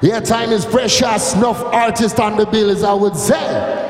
Yeah, time is precious. Enough artists on the bill, as I would say.